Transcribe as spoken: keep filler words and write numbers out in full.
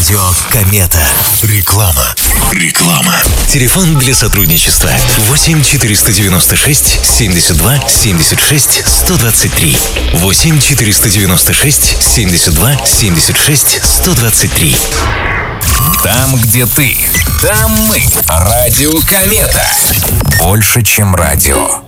Радио Комета. Реклама. Реклама. Телефон для сотрудничества восемь четыреста девяносто шесть семьдесят два семьдесят шесть сто двадцать три. восемь четыреста девяносто шесть семьдесят два семьдесят шесть сто двадцать три. Там, где ты, там мы. Радио Комета. Больше, чем радио.